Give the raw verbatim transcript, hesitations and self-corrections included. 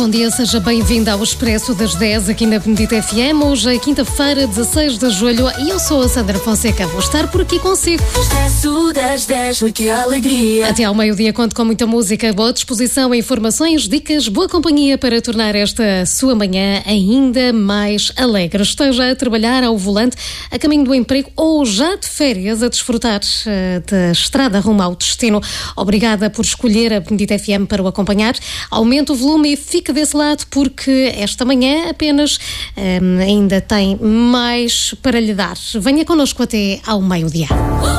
Bom dia, seja bem-vindo ao Expresso das dez aqui na Benedita F M. Hoje é quinta-feira, dezasseis de julho, e eu sou a Sandra Fonseca. Vou estar por aqui consigo. Expresso das dez, que alegria. Até ao meio-dia conto com muita música, boa disposição, informações, dicas, boa companhia para tornar esta sua manhã ainda mais alegre. Esteja a trabalhar ao volante, a caminho do emprego ou já de férias a desfrutar uh, da estrada rumo ao destino. Obrigada por escolher a Benedita F M para o acompanhar. Aumente o volume e fique desse lado, porque esta manhã apenas um, ainda tem mais para lhe dar. Venha connosco até ao meio-dia.